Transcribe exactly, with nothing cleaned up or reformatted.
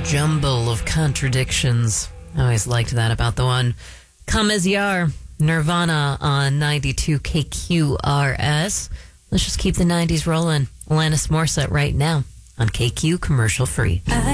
jumble of contradictions. I always liked that about the one. Come As You Are, Nirvana on ninety-two K Q R S. Let's just keep the nineties rolling. Alanis Morissette right now on K Q Commercial Free. I